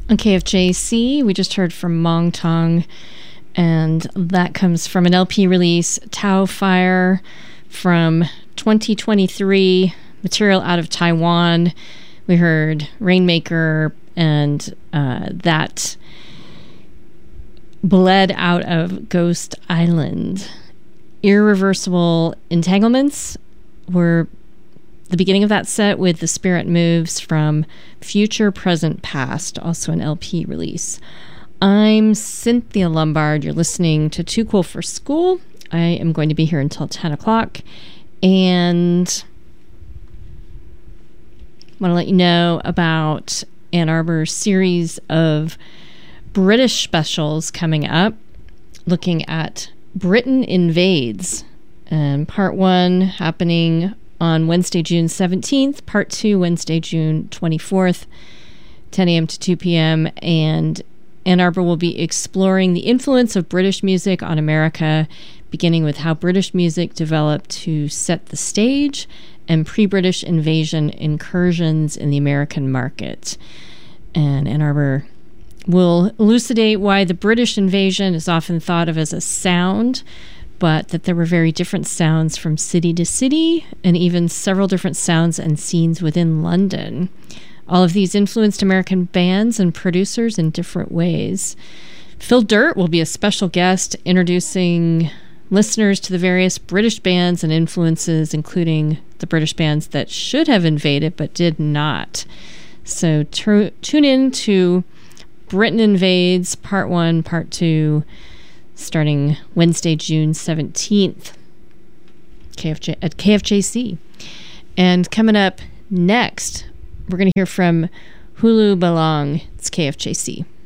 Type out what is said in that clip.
On KFJC, we just heard from Mong Tong, and that comes from an LP release, Tau Fire, from 2023, material out of Taiwan. We heard Rainmaker, and that bled out of Ghost Island. Irreversible Entanglements were the beginning of that set with The Spirit Moves from Future, Present, Past, also an LP release. I'm Cynthia Lombard. You're listening to Too Cool for School. I am going to be here until 10 o'clock. And I want to let you know about Ann Arbor's series of British specials coming up, looking at Britain Invades. And part 1 happening on Wednesday, June 17th, part 2, Wednesday, June 24th, 10 a.m. to 2 p.m. And Ann Arbor will be exploring the influence of British music on America, beginning with how British music developed to set the stage and pre-British invasion incursions in the American market. And Ann Arbor will elucidate why the British invasion is often thought of as a sound, but that there were very different sounds from city to city, and even several different sounds and scenes within London. All of these influenced American bands and producers in different ways. Phil Dirt will be a special guest, introducing listeners to the various British bands and influences, including the British bands that should have invaded but did not. So tune in to Britain Invades, Part 1, Part 2, starting Wednesday, June 17th at KFJC. And coming up next, we're going to hear from Hulu Balong. It's KFJC.